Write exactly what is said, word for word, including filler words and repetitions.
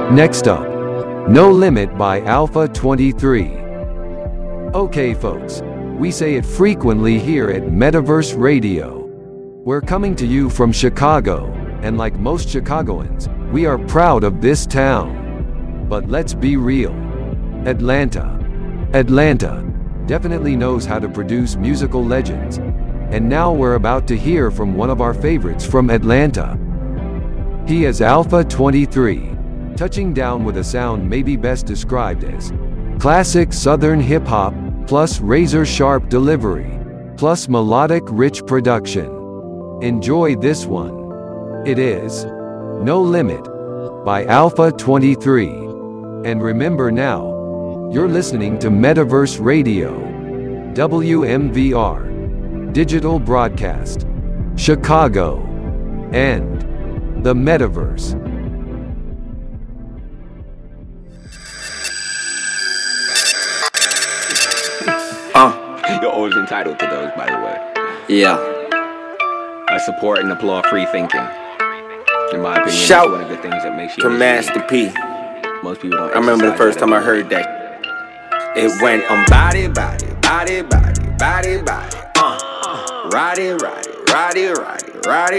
Next up, No Limit by Alpha twenty-three. Okay folks, we say it frequently here at Metaverse Radio. We're coming to you from Chicago, and like most Chicagoans, we are proud of this town. But let's be real. Atlanta. Atlanta definitely knows how to produce musical legends. And now we're about to hear from one of our favorites from Atlanta. He is Alpha twenty-three, touching down with a sound maybe best described as classic Southern hip-hop, plus razor-sharp delivery, plus melodic rich production. Enjoy this one. It is No Limit by Alpha twenty-three. And remember now, you're listening to Metaverse Radio, W M V R, Digital Broadcast, Chicago, and the Metaverse. Uh, You're always entitled to those, by the way. Yeah. I support and applaud free thinking. In my opinion, Shout it's one of the things that makes you to Master P. Most people don't. I remember the first time I heard that. It went on body, body, body, body, body, body. Uh, ride it, ride it, ride it, ride it, ride it.